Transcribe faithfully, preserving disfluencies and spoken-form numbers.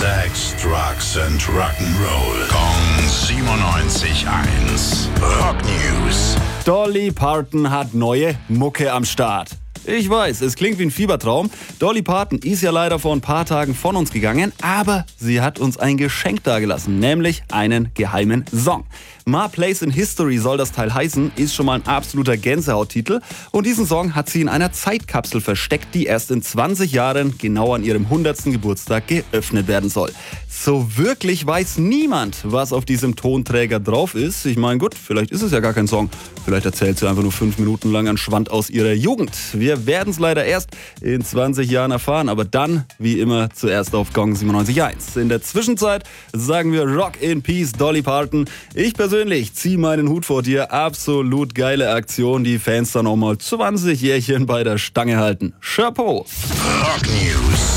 Sex, Drugs and Rock'n'Roll. Kong siebenundneunzig Komma eins. Rock News. Dolly Parton hat neue Mucke am Start. Ich weiß, es klingt wie ein Fiebertraum. Dolly Parton ist ja leider vor ein paar Tagen von uns gegangen, aber sie hat uns ein Geschenk dagelassen, nämlich einen geheimen Song. My Place in History soll das Teil heißen, ist schon mal ein absoluter Gänsehauttitel. Und diesen Song hat sie in einer Zeitkapsel versteckt, die erst in zwanzig Jahren, genau an ihrem hundertsten Geburtstag, geöffnet werden soll. So wirklich weiß niemand, was auf diesem Tonträger drauf ist. Ich meine, gut, vielleicht ist es ja gar kein Song. Vielleicht erzählt sie einfach nur fünf Minuten lang einen Schwand aus ihrer Jugend. Wir werden es leider erst in zwanzig Jahren erfahren, aber dann, wie immer, zuerst auf Kong siebenundneunzig Komma eins. In der Zwischenzeit sagen wir Rock in Peace, Dolly Parton. Ich persönlich ziehe meinen Hut vor dir. Absolut geile Aktion, die Fans dann auch mal zwanzig Jährchen bei der Stange halten. Chapeau! Rock News.